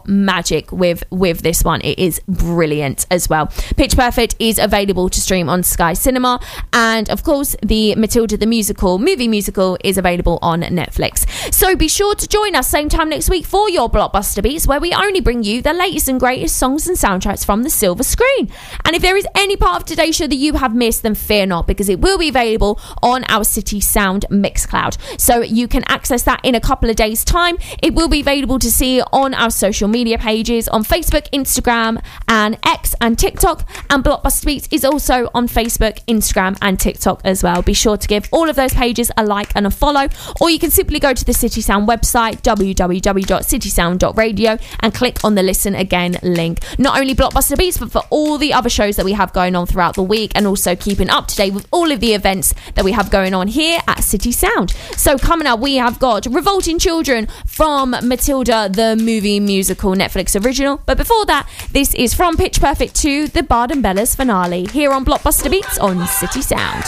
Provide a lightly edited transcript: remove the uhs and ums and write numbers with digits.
magic with this one. It is brilliant as well. Pitch Perfect is available to stream on Sky Cinema, and of course the Matilda the movie musical is available on Netflix. So be sure to join us same time next week for your Blockbuster Beats, where we only bring you the latest and greatest songs and soundtracks from the silver screen. And if there is any part of today's show that you have missed, then fear not, because it will be available on our City Sound Mixcloud, so you can access that in a couple of days time. It will be available to see on our social media pages on Facebook, Instagram and X and TikTok, and Blockbuster Beats is also on Facebook, Instagram and TikTok as well. Be sure to give all of those pages a like and a follow, or you can simply go to the City Sound website, www.citysound.radio, and click on the Listen Again link. Not only Blockbuster Beats, but for all the other shows that we have going on throughout the week, and also keeping up to date with all of the events that we have going on here at City Sound. So coming up, we have got Revolting Children from Matilda the movie musical Netflix original. But before that, this is From Pitch Perfect to the Bard and Bellas finale here on Blockbuster Beats on City Sound.